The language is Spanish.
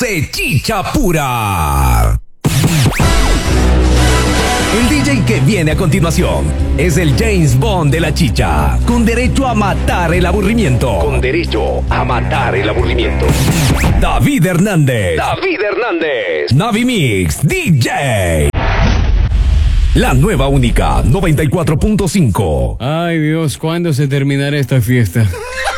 de chicha pura. El DJ que viene a continuación es el James Bond de la chicha, con derecho a matar el aburrimiento. David Hernández. Navi Mix DJ. La nueva única 94.5. Ay Dios, ¿cuándo se terminará esta fiesta?